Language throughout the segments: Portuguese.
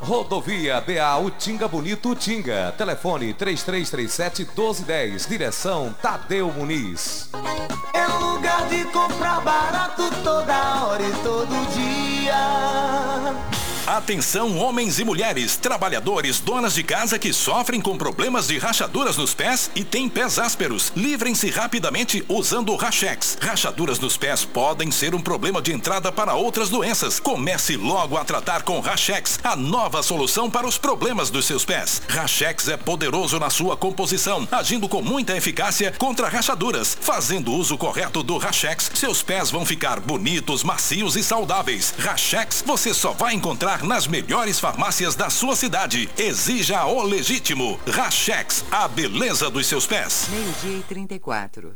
Rodovia BA Utinga Bonito Utinga. Telefone 3337-1210. Direção Tadeu Muniz. É um lugar de comprar barato toda hora e todo dia. Atenção, homens e mulheres, trabalhadores, donas de casa que sofrem com problemas de rachaduras nos pés e têm pés ásperos. Livrem-se rapidamente usando o Rachex. Rachaduras nos pés podem ser um problema de entrada para outras doenças. Comece logo a tratar com Rachex, a nova solução para os problemas dos seus pés. Rachex é poderoso na sua composição, agindo com muita eficácia contra rachaduras. Fazendo uso correto do Rachex, seus pés vão ficar bonitos, macios e saudáveis. Rachex você só vai encontrar nas melhores farmácias da sua cidade. Exija o legítimo. Rachex, a beleza dos seus pés. 12:34.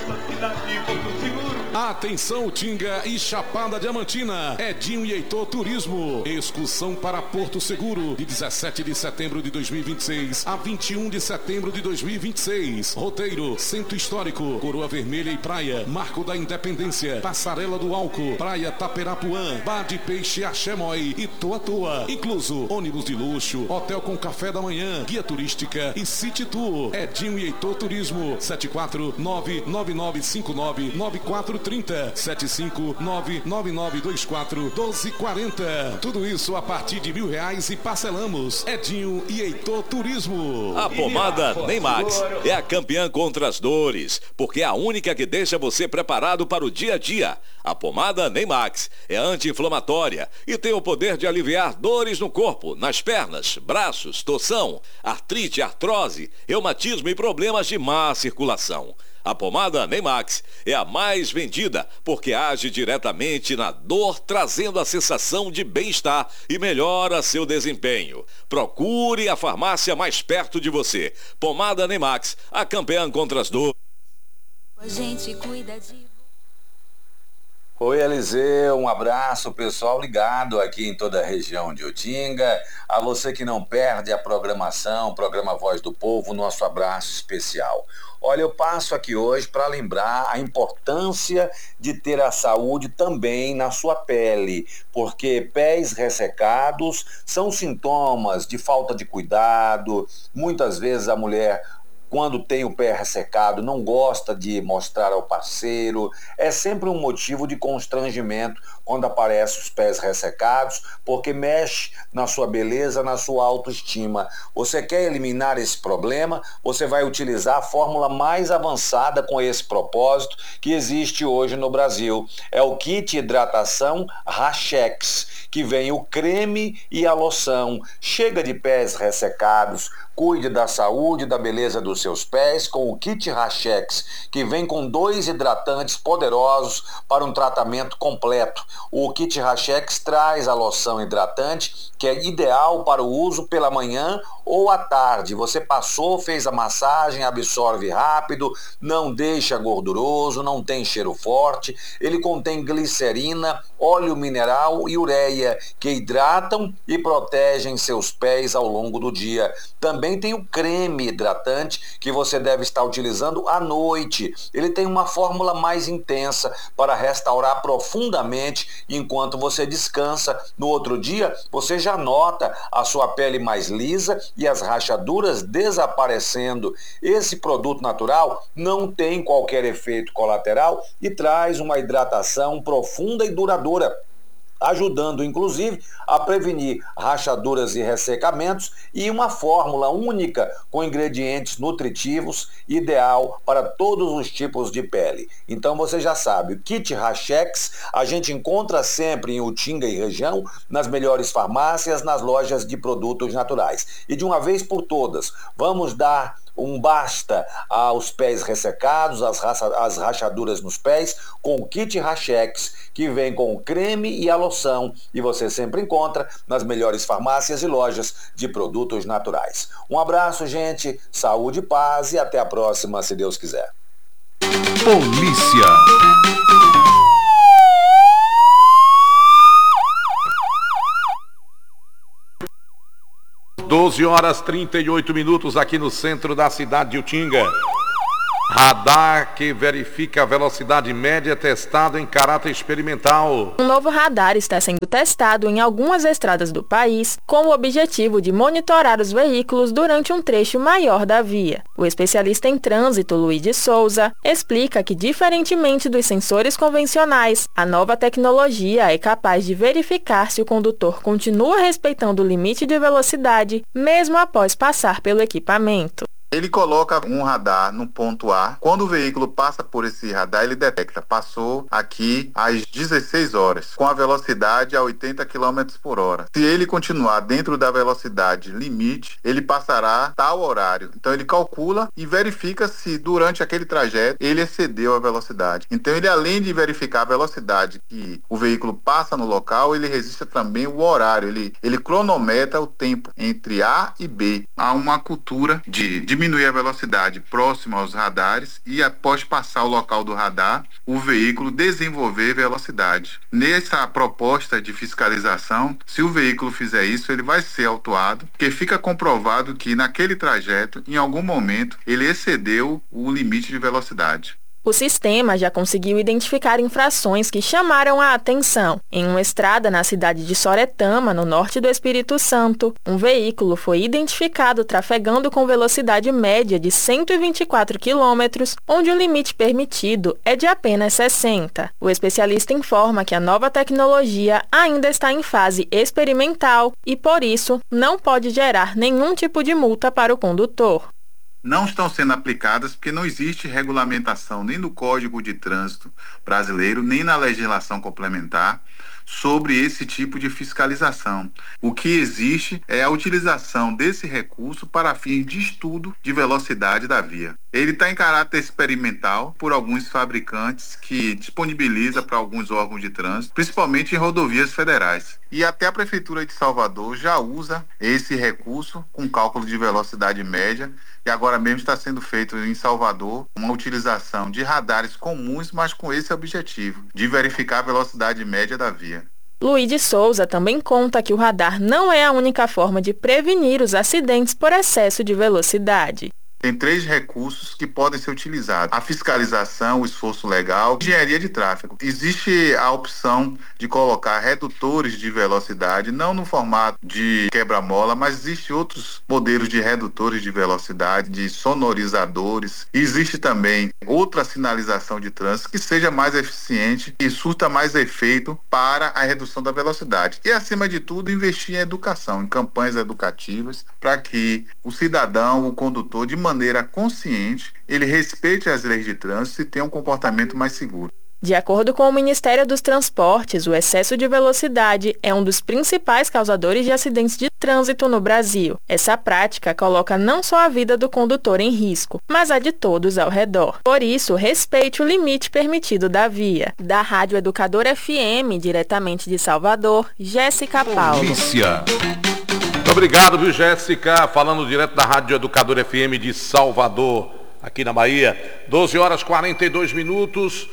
Atenção, Utinga e Chapada Diamantina. Edinho e Heitor Turismo. Excursão para Porto Seguro, de 17 de setembro de 2026 a 21 de setembro de 2026. Roteiro: Centro Histórico, Coroa Vermelha e Praia, Marco da Independência, Passarela do Álcool, Praia Taperapuã, Bar de Peixe Axemói e Toa Toa. Incluso ônibus de luxo, hotel com café da manhã, guia turística e City Tour. Edinho e Heitor Turismo. 74999599430. 75999241240. Tudo isso a partir de R$1.000 e parcelamos. Edinho e Heitor Turismo. A pomada Neymax é a campeã contra as dores, porque é a única que deixa você preparado para o dia a dia. A pomada Neymax é anti-inflamatória e tem o poder de aliviar dores no corpo, nas pernas, braços, torção, artrite, artrose, reumatismo e problemas de má circulação. A pomada Neymax é a mais vendida porque age diretamente na dor, trazendo a sensação de bem-estar e melhora seu desempenho. Procure a farmácia mais perto de você. Pomada Neymax, a campeã contra as dores. A gente cuida de... Oi, Eliseu, um abraço, pessoal ligado aqui em toda a região de Utinga. A você que não perde a programação, programa Voz do Povo, nosso abraço especial. Olha, eu passo aqui hoje para lembrar a importância de ter a saúde também na sua pele, porque pés ressecados são sintomas de falta de cuidado. Muitas vezes a mulher, quando tem o pé ressecado, não gosta de mostrar ao parceiro. É sempre um motivo de constrangimento quando aparecem os pés ressecados, porque mexe na sua beleza, na sua autoestima. Você quer eliminar esse problema? Você vai utilizar a fórmula mais avançada com esse propósito que existe hoje no Brasil. É o kit hidratação Rachex, que vem o creme e a loção. Chega de pés ressecados. Cuide da saúde e da beleza dos seus pés com o kit Rachex, que vem com 2 hidratantes poderosos para um tratamento completo. O kit Rachex traz a loção hidratante, que é ideal para o uso pela manhã ou à tarde. Você passou, fez a massagem, absorve rápido, não deixa gorduroso, não tem cheiro forte. Ele contém glicerina, óleo mineral e ureia, que hidratam e protegem seus pés ao longo do dia. Também tem o creme hidratante, que você deve estar utilizando à noite. Ele tem uma fórmula mais intensa para restaurar profundamente enquanto você descansa. No outro dia, você já nota a sua pele mais lisa e as rachaduras desaparecendo. Esse produto natural não tem qualquer efeito colateral e traz uma hidratação profunda e duradoura, ajudando inclusive a prevenir rachaduras e ressecamentos, e uma fórmula única com ingredientes nutritivos, ideal para todos os tipos de pele. Então você já sabe, o kit Rachex a gente encontra sempre em Utinga e região, nas melhores farmácias, nas lojas de produtos naturais. E de uma vez por todas, vamos dar um basta aos pés ressecados, às rachaduras nos pés, com o kit Rachex, que vem com o creme e a loção, e você sempre encontra nas melhores farmácias e lojas de produtos naturais. Um abraço, gente, saúde, paz e até a próxima, se Deus quiser. Polícia. Doze horas 38 minutos aqui no centro da cidade de Utinga. Radar que verifica a velocidade média testado em caráter experimental. Um novo radar está sendo testado em algumas estradas do país com o objetivo de monitorar os veículos durante um trecho maior da via. O especialista em trânsito, Luiz de Souza, explica que, diferentemente dos sensores convencionais, a nova tecnologia é capaz de verificar se o condutor continua respeitando o limite de velocidade, mesmo após passar pelo equipamento. Ele coloca um radar no ponto A. Quando o veículo passa por esse radar, ele detecta, passou aqui às 16 horas, com a velocidade a 80 km por hora. Se ele continuar dentro da velocidade limite, ele passará tal horário. Então ele calcula e verifica se durante aquele trajeto ele excedeu a velocidade. Então ele, além de verificar a velocidade que o veículo passa no local, ele registra também o horário. Ele cronometra o tempo entre A e B. Há uma cultura de diminuir a velocidade próxima aos radares e, após passar o local do radar, o veículo desenvolver velocidade. Nessa proposta de fiscalização, se o veículo fizer isso, ele vai ser autuado, porque fica comprovado que naquele trajeto, em algum momento, ele excedeu o limite de velocidade. O sistema já conseguiu identificar infrações que chamaram a atenção. Em uma estrada na cidade de Soretama, no norte do Espírito Santo, um veículo foi identificado trafegando com velocidade média de 124 km, onde o limite permitido é de apenas 60. O especialista informa que a nova tecnologia ainda está em fase experimental e, por isso, não pode gerar nenhum tipo de multa para o condutor. Não estão sendo aplicadas porque não existe regulamentação nem no Código de Trânsito brasileiro, nem na legislação complementar sobre esse tipo de fiscalização. O que existe é a utilização desse recurso para fins de estudo de velocidade da via. Ele está em caráter experimental por alguns fabricantes que disponibiliza para alguns órgãos de trânsito, principalmente em rodovias federais. E até a Prefeitura de Salvador já usa esse recurso com cálculo de velocidade média, e agora mesmo está sendo feito em Salvador uma utilização de radares comuns, mas com esse objetivo, de verificar a velocidade média da via. Luiz de Souza também conta que o radar não é a única forma de prevenir os acidentes por excesso de velocidade. Tem 3 recursos que podem ser utilizados: a fiscalização, o esforço legal, engenharia de tráfego. Existe a opção de colocar redutores de velocidade, não no formato de quebra-mola, mas existem outros modelos de redutores de velocidade, de sonorizadores. Existe também outra sinalização de trânsito que seja mais eficiente e surta mais efeito para a redução da velocidade. E, acima de tudo, investir em educação, em campanhas educativas, para que o cidadão, o condutor, de maneira consciente, ele respeite as leis de trânsito e tenha um comportamento mais seguro. De acordo com o Ministério dos Transportes, o excesso de velocidade é um dos principais causadores de acidentes de trânsito no Brasil. Essa prática coloca não só a vida do condutor em risco, mas a de todos ao redor. Por isso, respeite o limite permitido da via. Da Rádio Educadora FM, diretamente de Salvador, Jéssica Paulo. Polícia. Muito obrigado, viu, Jéssica? Falando direto da Rádio Educador FM de Salvador, aqui na Bahia. 12 horas 42 minutos,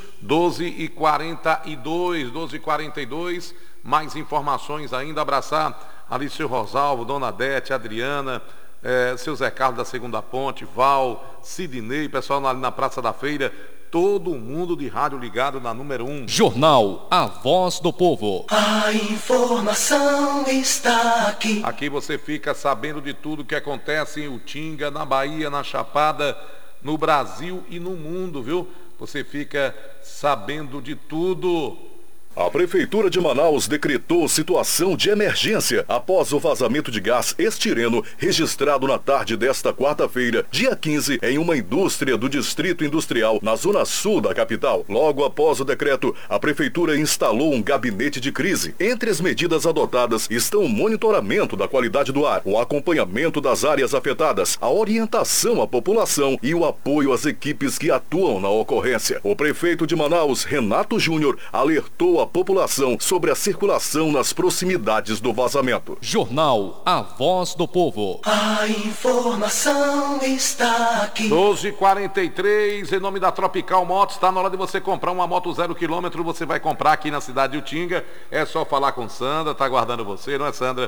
12h42. Mais informações ainda. Abraçar ali seu Rosalvo, Dona Adete, Adriana, seu Zé Carlos da Segunda Ponte, Val, Sidney, pessoal ali na Praça da Feira. Todo mundo de rádio ligado na número 1. Jornal A Voz do Povo. A informação está aqui. Aqui você fica sabendo de tudo que acontece em Utinga, na Bahia, na Chapada, no Brasil e no mundo, viu? Você fica sabendo de tudo. A Prefeitura de Manaus decretou situação de emergência após o vazamento de gás estireno registrado na tarde desta quarta-feira, dia 15, em uma indústria do Distrito Industrial, na zona sul da capital. Logo após o decreto, a Prefeitura instalou um gabinete de crise. Entre as medidas adotadas estão o monitoramento da qualidade do ar, o acompanhamento das áreas afetadas, a orientação à população e o apoio às equipes que atuam na ocorrência. O prefeito de Manaus, Renato Júnior, alertou a população sobre a circulação nas proximidades do vazamento. Jornal A Voz do Povo. A informação está aqui. 12h43, em nome da Tropical Motos, está na hora de você comprar uma moto 0 km, você vai comprar aqui na cidade de Utinga, é só falar com Sandra, tá aguardando você, não é, Sandra?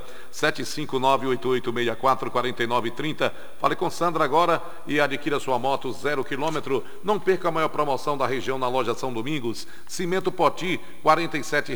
759-8864-4930, fale com Sandra agora e adquira sua moto 0 km, não perca a maior promoção da região na loja São Domingos, cimento Poti, R$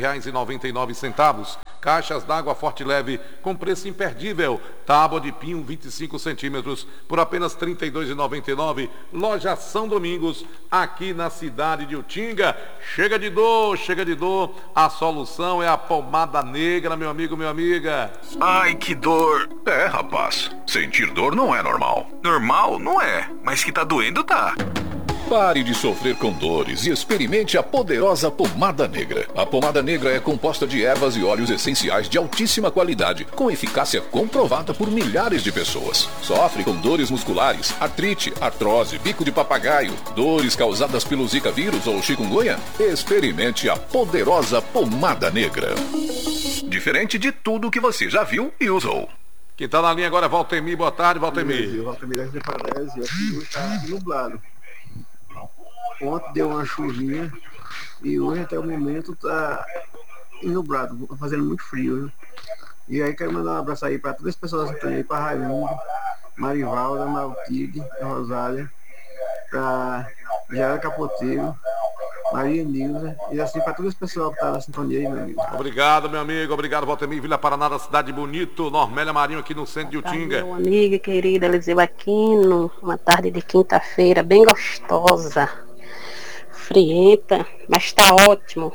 47,99, caixas d'água Forte Leve com preço imperdível, tábua de pinho 25 centímetros por apenas R$ 32,99, loja São Domingos, aqui na cidade de Utinga. Chega de dor, a solução é a pomada negra, meu amigo, minha amiga. Ai, que dor. É, rapaz, sentir dor não é normal. Normal não é, mas que tá doendo tá. Pare de sofrer com dores e experimente a poderosa pomada negra. A pomada negra é composta de ervas e óleos essenciais de altíssima qualidade, com eficácia comprovada por milhares de pessoas. Sofre com dores musculares, artrite, artrose, bico de papagaio, dores causadas pelo Zika vírus ou chikungunya? Experimente a poderosa pomada negra. Diferente de tudo que você já viu e usou. Quem está na linha agora é Valtemir. Boa tarde, Valtemir. Valtemir de Parese, aqui hoje está nublado. Ontem deu uma chuvinha e hoje até o momento está nublado, fazendo muito frio, viu? E aí quero mandar um abraço aí para todas as pessoas que estão aí, para Raimundo, Marivalda, Maltide, Rosália, para Jara Capoteiro, Maria Nilza, e assim para todas as pessoas que estão na sintonia aí, meu amigo. Obrigado, meu amigo, obrigado, Valtemir, Vila Paraná, da cidade bonito, Normélia Marinho, aqui no centro de Utinga. Meu amigo querido Eliseu Aquino, uma tarde de quinta-feira bem gostosa, frienta, mas tá ótimo.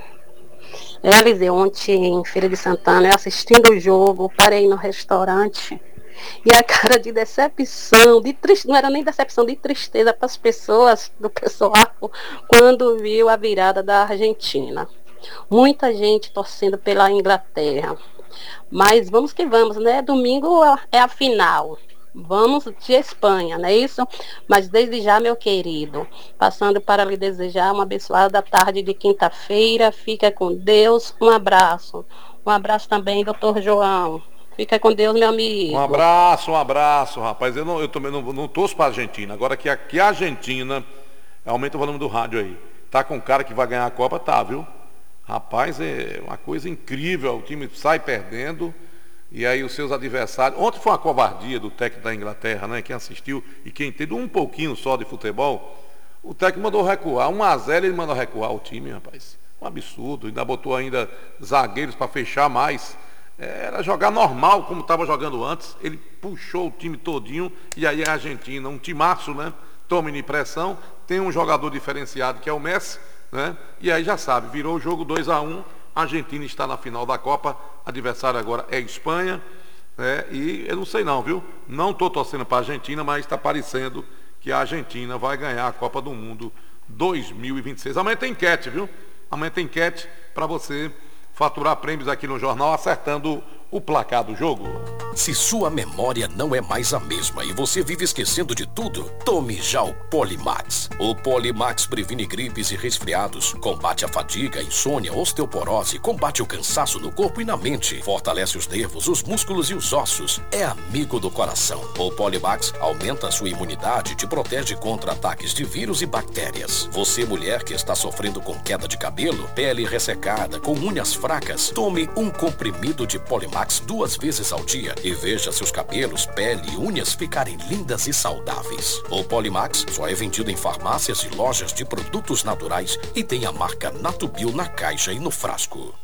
Eliseu, ontem em Feira de Santana, eu assistindo o jogo, parei no restaurante e a cara de decepção, não era nem decepção, de tristeza para as pessoas, do pessoal, quando viu a virada da Argentina. Muita gente torcendo pela Inglaterra. Mas vamos que vamos, né? Domingo é a final. Vamos de Espanha, não é isso? Mas desde já, meu querido, passando para lhe desejar uma abençoada tarde de quinta-feira. Fica com Deus. Um abraço. Um abraço também, doutor João. Fica com Deus, meu amigo. Um abraço, rapaz. Eu também não torço para a Argentina. Agora que a Argentina, aumenta o volume do rádio aí, tá com um cara que vai ganhar a Copa, tá, viu? Rapaz, é uma coisa incrível. O time sai perdendo. E aí os seus adversários... Ontem foi uma covardia do técnico da Inglaterra, né? Quem assistiu e quem entende um pouquinho só de futebol, o técnico mandou recuar. 1-0 ele mandou recuar o time, rapaz. Um absurdo. Ainda botou ainda zagueiros para fechar mais. Era jogar normal, como estava jogando antes. Ele puxou o time todinho. E aí a Argentina, um timaço, né? Toma em pressão. Tem um jogador diferenciado que é o Messi, né? E aí já sabe, virou o jogo 2-1. A Argentina está na final da Copa, adversário agora é Espanha, né? E eu não sei não, viu? Não estou torcendo para a Argentina, mas está parecendo que a Argentina vai ganhar a Copa do Mundo 2026. Amanhã tem enquete, viu? Amanhã tem enquete para você faturar prêmios aqui no jornal, acertando o placar do jogo. Se sua memória não é mais a mesma e você vive esquecendo de tudo, tome já o Polimax. O Polimax previne gripes e resfriados, combate a fadiga, insônia, osteoporose, combate o cansaço no corpo e na mente, fortalece os nervos, os músculos e os ossos, é amigo do coração. O Polimax aumenta a sua imunidade e te protege contra ataques de vírus e bactérias. Você, mulher que está sofrendo com queda de cabelo, pele ressecada, com unhas fracas, tome um comprimido de Polimax 2 vezes ao dia e veja seus cabelos, pele e unhas ficarem lindas e saudáveis. O Polimax só é vendido em farmácias e lojas de produtos naturais e tem a marca Natubio na caixa e no frasco.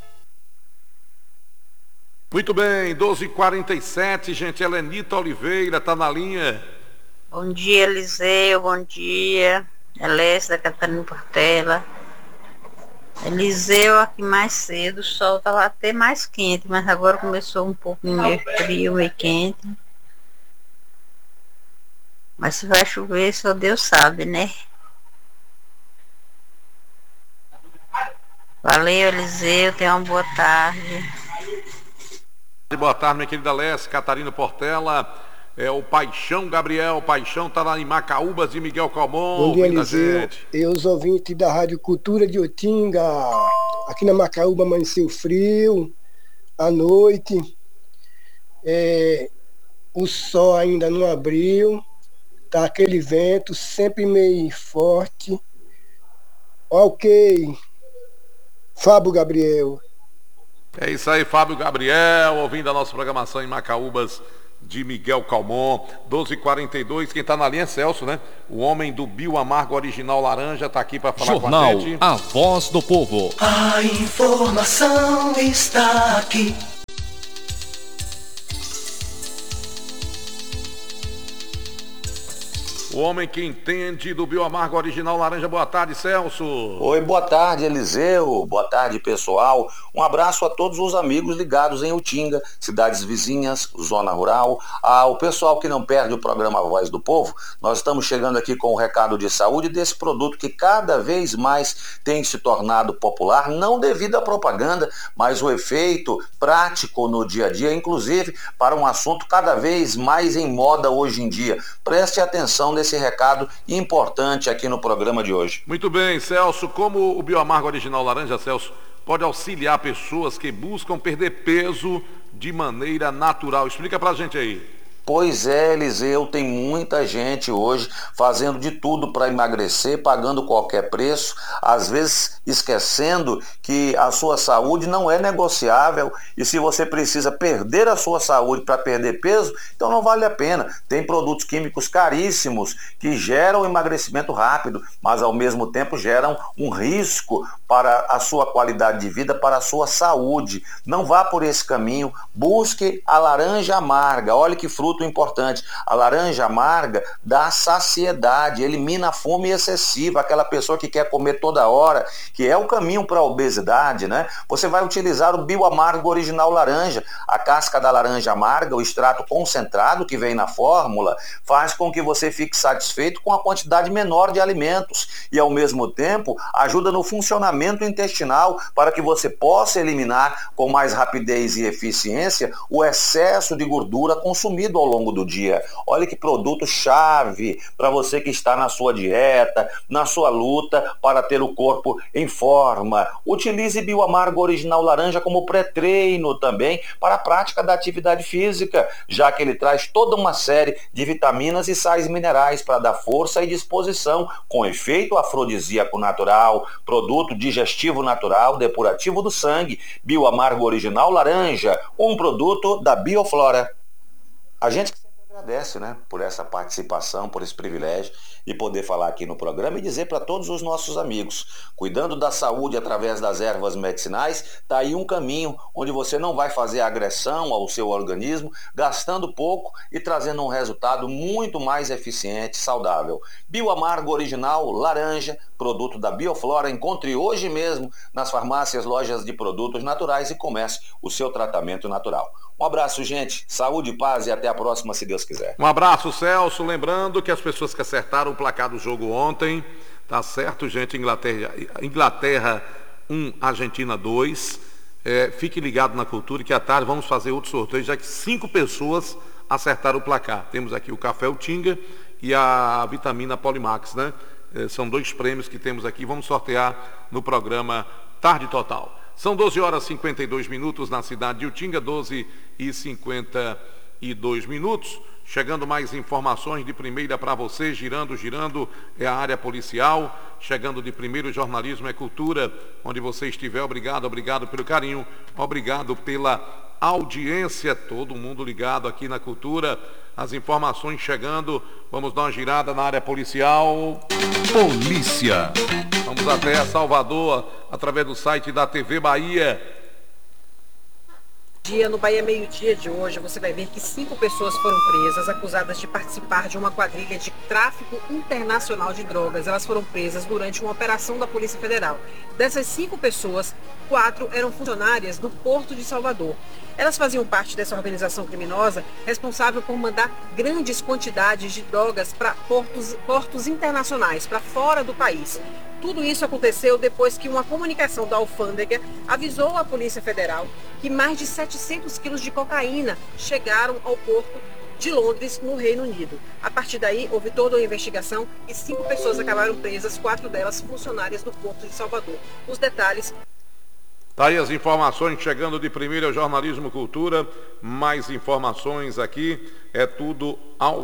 Muito bem, 12h47, gente. Helenita Oliveira está na linha. Bom dia, Eliseu. Bom dia. Elécia da Catarina Portela. Eliseu, aqui mais cedo, o sol estava até mais quente, mas agora começou um pouco meio frio, meio quente. Mas se vai chover, só Deus sabe, né? Valeu, Eliseu, tenha uma boa tarde. Boa tarde, minha querida Lécia, Catarina Portela. É o Paixão Gabriel. Paixão tá lá em Macaúbas de Miguel Calmon. Bom dia, Eliseu. E os ouvintes da Rádio Cultura de Otinga. Aqui na Macaúba amanheceu frio, à noite. O sol ainda não abriu. Tá aquele vento sempre meio forte. Ok. Fábio Gabriel. É isso aí, Fábio Gabriel, ouvindo a nossa programação em Macaúbas de Miguel Calmon, 12h42, quem está na linha é Celso, né? O homem do Bio Amargo Original Laranja está aqui para falar Jornal com a gente. A Voz do Povo. A informação está aqui. O homem que entende do Bio Amargo Original Laranja. Boa tarde, Celso. Oi, boa tarde, Eliseu. Boa tarde, pessoal. Um abraço a todos os amigos ligados em Utinga, cidades vizinhas, zona rural. Ao pessoal que não perde o programa Voz do Povo, nós estamos chegando aqui com o recado de saúde desse produto que cada vez mais tem se tornado popular, não devido à propaganda, mas o efeito prático no dia a dia, inclusive para um assunto cada vez mais em moda hoje em dia. Preste atenção nesse recado importante aqui no programa de hoje. Muito bem, Celso. Como o Bio Amargo Original Laranja, Celso, pode auxiliar pessoas que buscam perder peso de maneira natural? Explica pra gente aí. Pois é, Eliseu, tem muita gente hoje fazendo de tudo para emagrecer, pagando qualquer preço, às vezes esquecendo que a sua saúde não é negociável e se você precisa perder a sua saúde para perder peso, então não vale a pena. Tem produtos químicos caríssimos que geram emagrecimento rápido, mas ao mesmo tempo geram um risco para a sua qualidade de vida, para a sua saúde. Não vá por esse caminho, busque a laranja amarga. Olha que fruto importante. A laranja amarga dá saciedade, elimina a fome excessiva, aquela pessoa que quer comer toda hora, que é o caminho para a obesidade, né? Você vai utilizar o Bio Amargo Original Laranja. A casca da laranja amarga, o extrato concentrado que vem na fórmula, faz com que você fique satisfeito com a quantidade menor de alimentos e, ao mesmo tempo, ajuda no funcionamento intestinal para que você possa eliminar com mais rapidez e eficiência o excesso de gordura consumido ao longo do dia. Olha que produto chave para você que está na sua dieta, na sua luta para ter o corpo em forma. Utilize Bio Amargo Original Laranja como pré-treino também para a prática da atividade física, já que ele traz toda uma série de vitaminas e sais minerais para dar força e disposição, com efeito afrodisíaco natural, produto digestivo natural, depurativo do sangue. Bio Amargo Original Laranja, um produto da Bioflora. A gente que sempre agradece, né, por essa participação, por esse privilégio de poder falar aqui no programa e dizer para todos os nossos amigos, cuidando da saúde através das ervas medicinais, está aí um caminho onde você não vai fazer agressão ao seu organismo, gastando pouco e trazendo um resultado muito mais eficiente e saudável. Bio Amargo Original Laranja, produto da Bioflora, encontre hoje mesmo nas farmácias, lojas de produtos naturais e comece o seu tratamento natural. Um abraço, gente. Saúde, paz e até a próxima, se Deus quiser. Um abraço, Celso. Lembrando que as pessoas que acertaram o placar do jogo ontem, tá certo, gente? Inglaterra 1, Argentina 2. Fique ligado na Cultura que à tarde vamos fazer outro sorteio, já que 5 pessoas acertaram o placar. Temos aqui o Café Utinga e a vitamina Polimax, né? São 2 prêmios que temos aqui. Vamos sortear no programa Tarde Total. São 12h52 na cidade de Utinga, 12h52. Chegando mais informações de primeira para você, girando é a área policial. Chegando de primeiro, jornalismo é cultura. Onde você estiver, obrigado pelo carinho, obrigado pela audiência. Todo mundo ligado aqui na Cultura. As informações chegando, vamos dar uma girada na área policial. Polícia. Vamos até Salvador, através do site da TV Bahia. No Bahia Meio-Dia de hoje, você vai ver que 5 pessoas foram presas, acusadas de participar de uma quadrilha de tráfico internacional de drogas. Elas foram presas durante uma operação da Polícia Federal. Dessas 5 pessoas, 4 eram funcionárias do Porto de Salvador. Elas faziam parte dessa organização criminosa responsável por mandar grandes quantidades de drogas para portos internacionais, para fora do país. Tudo isso aconteceu depois que uma comunicação da alfândega avisou a Polícia Federal que mais de 700 quilos de cocaína chegaram ao porto de Londres, no Reino Unido. A partir daí, houve toda uma investigação e 5 pessoas acabaram presas, 4 delas funcionárias do Porto de Salvador. Os detalhes... Tá aí as informações chegando de primeiro ao Jornalismo Cultura. Mais informações aqui, é tudo ao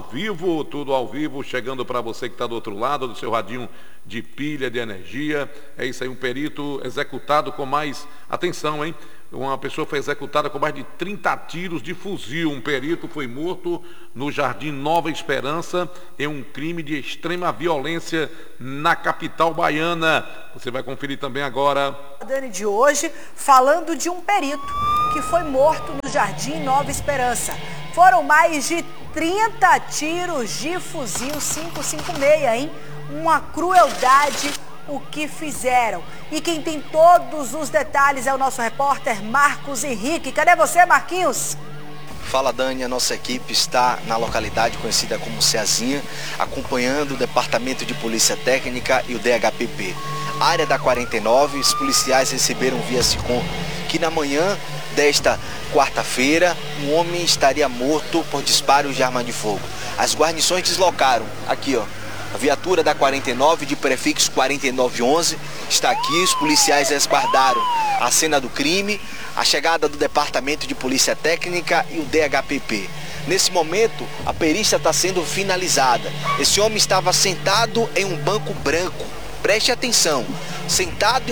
vivo, chegando para você que está do outro lado do seu radinho de pilha de energia. É isso aí, um perito executado com mais, atenção, hein? Uma pessoa foi executada com mais de 30 tiros de fuzil. Um perito foi morto no Jardim Nova Esperança em um crime de extrema violência na capital baiana. Você vai conferir também agora. Dani de hoje, falando de um perito que foi morto no Jardim Nova Esperança. Foram mais de 30 tiros de fuzil 556, hein? Uma crueldade o que fizeram. E quem tem todos os detalhes é o nosso repórter Marcos Henrique. Cadê você, Marquinhos? Fala, Dani, a nossa equipe está na localidade conhecida como Ceazinha, acompanhando o Departamento de Polícia Técnica e o DHPP. Área da 49, os policiais receberam via SICOM que na manhã desta quarta-feira um homem estaria morto por disparos de arma de fogo. As guarnições deslocaram, aqui ó, a viatura da 49 de prefixo 4911 está aqui, os policiais resguardaram a cena do crime, a chegada do Departamento de Polícia Técnica e o DHPP. Nesse momento, a perícia está sendo finalizada. Esse homem estava sentado em um banco branco. Preste atenção, sentado em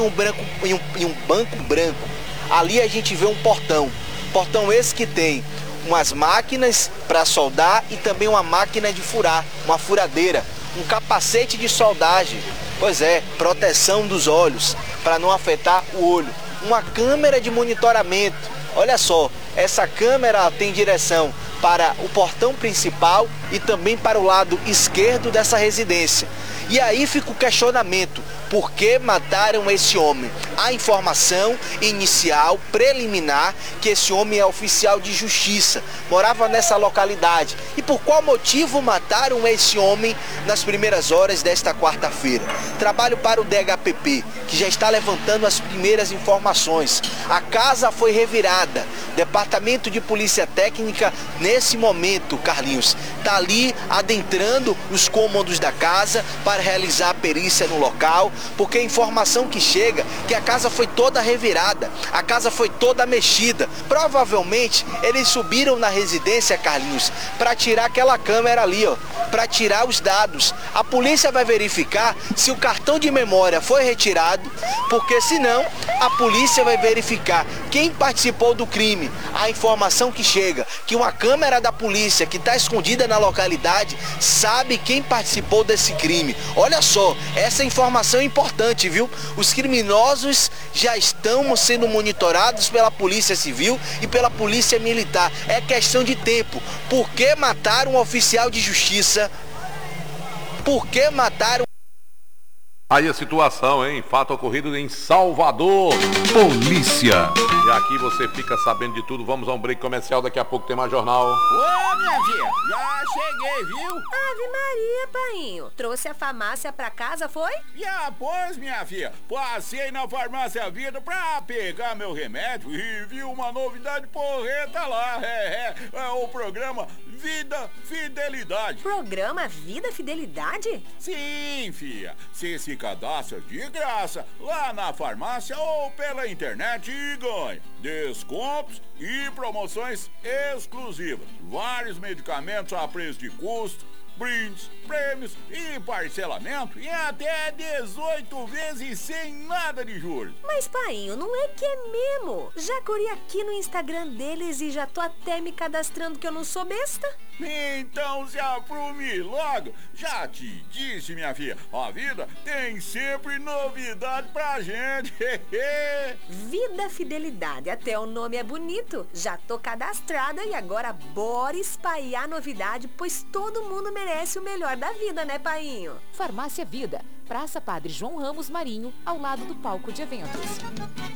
um banco branco. Ali a gente vê um portão esse que tem umas máquinas para soldar e também uma máquina de furar, uma furadeira, um capacete de soldagem, pois é, proteção dos olhos, para não afetar o olho, uma câmera de monitoramento. Olha só, essa câmera tem direção para o portão principal e também para o lado esquerdo dessa residência. E aí fica o questionamento, por que mataram esse homem? A informação inicial, preliminar, que esse homem é oficial de justiça, morava nessa localidade. E por qual motivo mataram esse homem nas primeiras horas desta quarta-feira? Trabalho para o DHPP, que já está levantando as primeiras informações. A casa foi revirada. Departamento de Polícia Técnica, nesse momento, Carlinhos, está ali adentrando os cômodos da casa para realizar a perícia no local, porque a informação que chega é que a casa foi toda revirada, a casa foi toda mexida. Provavelmente eles subiram na residência, Carlinhos, para tirar aquela câmera ali, ó, para tirar os dados. A polícia vai verificar se o cartão de memória foi retirado, porque senão a polícia vai verificar quem participou do crime. A informação que chega que uma câmera da polícia que está escondida na localidade sabe quem participou desse crime. Olha só, essa informação é importante, viu? Os criminosos já estão sendo monitorados pela Polícia Civil e pela Polícia Militar. É questão de tempo. Por que mataram um oficial de justiça? Por que mataram... Aí a situação, hein? Fato ocorrido em Salvador. Polícia. E aqui você fica sabendo de tudo. Vamos a um break comercial, daqui a pouco tem mais jornal. Ô, minha filha, já cheguei, viu? Ave Maria, painho. Trouxe a farmácia pra casa, foi? Já, pois, minha filha. Passei na Farmácia Vida pra pegar meu remédio e vi uma novidade porreta lá. É o programa Vida Fidelidade. Programa Vida Fidelidade? Sim, filha. Você se cadastra de graça lá na farmácia ou pela internet e ganha descontos e promoções exclusivas. Vários medicamentos a preço de custo, brindes, prêmios e parcelamento em até 18 vezes sem nada de juros. Mas, painho, não é que é mesmo? Já corri aqui no Instagram deles e já tô até me cadastrando, que eu não sou besta. Então se aprume logo. Já te disse, minha filha, a vida tem sempre novidade pra gente. Vida Fidelidade, até o nome é bonito. Já tô cadastrada e agora bora espalhar novidade, pois todo mundo merece o melhor da vida, né, painho? Farmácia Vida, Praça Padre João Ramos Marinho, ao lado do palco de eventos.